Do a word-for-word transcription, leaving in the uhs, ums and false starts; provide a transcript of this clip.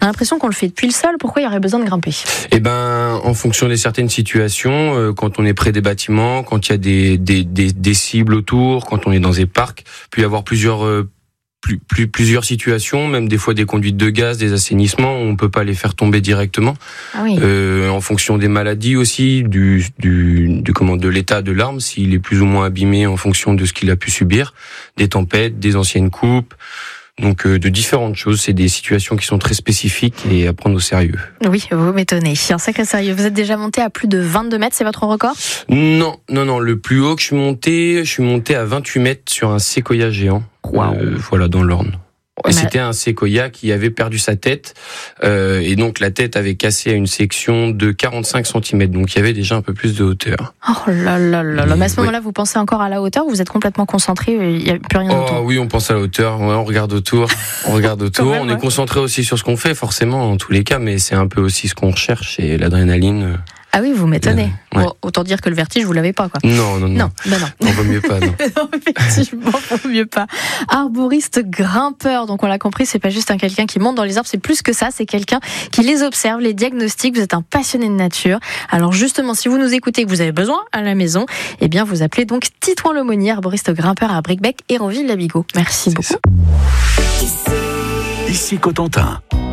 l'impression qu'on le fait depuis le sol. Pourquoi il y aurait besoin de grimper ? Eh ben, en fonction des certaines situations, euh, quand on est près des bâtiments, quand il y a des, des, des, des cibles autour, quand on est dans des parcs, puis y avoir plusieurs euh, Plus, plus, plusieurs situations, même des fois des conduites de gaz, des assainissements, on peut pas les faire tomber directement. Ah oui. Euh, en fonction des maladies aussi, du, du, du comment, de l'état de l'arme, s'il est plus ou moins abîmé en fonction de ce qu'il a pu subir, des tempêtes, des anciennes coupes. Donc euh, de différentes choses, c'est des situations qui sont très spécifiques et à prendre au sérieux. Oui, vous m'étonnez. Un sacré sérieux. Vous êtes déjà monté à plus de vingt-deux mètres, c'est votre record ? Non, non, non. Le plus haut que je suis monté, je suis monté à vingt-huit mètres sur un séquoia géant. Wow. Euh, voilà, dans l'Orne. Ouais, et mais... c'était un séquoia qui avait perdu sa tête, euh, et donc la tête avait cassé à une section de quarante-cinq centimètres, donc il y avait déjà un peu plus de hauteur. Oh là là là là. Mais à ce ouais. moment-là, vous pensez encore à la hauteur ou vous êtes complètement concentré, il n'y a plus rien oh, autour ? Oui, on pense à la hauteur, ouais, on regarde autour, on regarde autour, même, on ouais. est concentré aussi sur ce qu'on fait, forcément, en tous les cas, mais c'est un peu aussi ce qu'on recherche, et l'adrénaline... Ah oui, vous m'étonnez. Euh, ouais. Bon, autant dire que le vertige, vous l'avez pas, quoi. Non, non, non. Non, bah non. On vaut mieux pas, non. non, effectivement, vaut mieux pas. Arboriste grimpeur, donc on l'a compris, c'est pas juste un quelqu'un qui monte dans les arbres, c'est plus que ça, c'est quelqu'un qui les observe, les diagnostique. Vous êtes un passionné de nature. Alors justement, si vous nous écoutez et que vous avez besoin à la maison, eh bien vous appelez donc Titouan Lemonnier, arboriste grimpeur à Bricbec, Hérouville-la-Bigot. Merci beaucoup. Ici Cotentin.